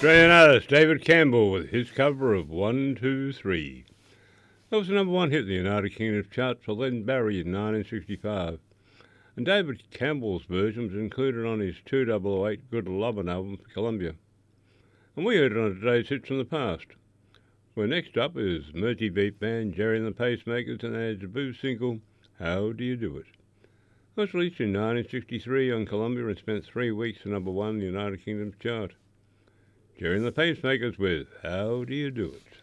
Australian artist David Campbell with his cover of 123. That was the number one hit in the United Kingdom charts for Len Barry in 1965. And David Campbell's version was included on his 2008 Good Lovin' album for Columbia. And we heard it on today's Hits from the Past. Well, next up is Mersey Beat band Jerry and the Pacemakers and their debut single, How Do You Do It? It was released in 1963 on Columbia and spent 3 weeks at number one in the United Kingdom's chart. Jerry and the Pacemakers with How Do You Do It?